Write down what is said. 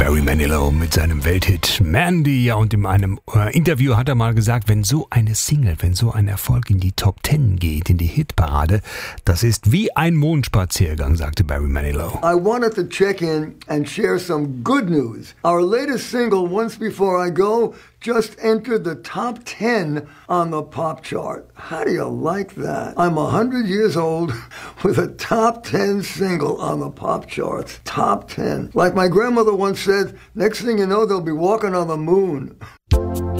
Barry Manilow mit seinem Welthit Mandy. Ja, und in einem Interview hat er mal gesagt, wenn so eine Single, wenn so ein Erfolg in die Top 10 geht, in die Hitparade, das ist wie ein Mondspaziergang, sagte Barry Manilow. I wanted to check in and share some good news. Our latest single, Once Before I Go, just entered the top 10 on the pop chart. How do you like that? I'm 100 years old with a top 10 single on the pop charts. Top 10. Like my grandmother once said, next thing you know, they'll be walking on the moon.